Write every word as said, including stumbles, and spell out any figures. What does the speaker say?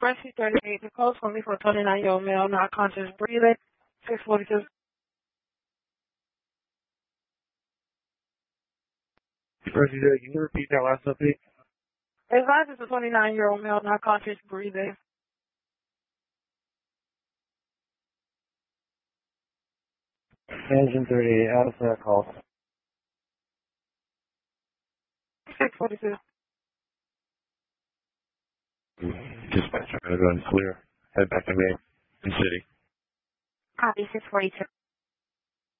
Frenchy thirty-eight, the code for me for a twenty-nine-year-old male, not conscious, breathing, six forty-two. Frenchy, can you repeat that last update? Advise is a twenty-nine-year-old male, not conscious, breathing. Engine thirty-eight, out of that call. six forty-two. Dispatch, I'm going to go and clear. Head back to Main City. Copy, six forty-two.